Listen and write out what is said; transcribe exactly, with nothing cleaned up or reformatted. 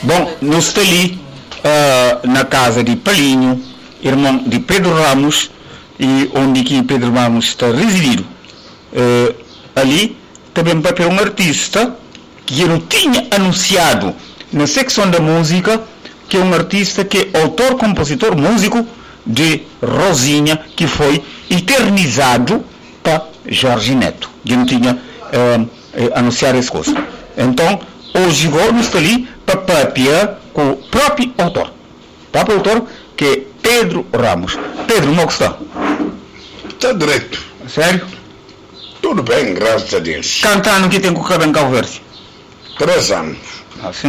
Bom, nós estamos ali uh, na casa de Palinho, irmão de Pedro Ramos, e onde que Pedro Ramos está residindo. Uh, ali também vai ter um artista que eu tinha anunciado na secção da música, que é um artista que é autor, compositor, músico de Rosinha, que foi eternizado para Jorge Neto. Eu não tinha uh, anunciado essa coisa. Então, hoje vamos estar ali para papiar com o próprio autor. O próprio autor, que é Pedro Ramos. Pedro, como está? Está direito. Sério? Tudo bem, graças a Deus. Cantando que tem com o cabelo Calverde. Três anos. Assim.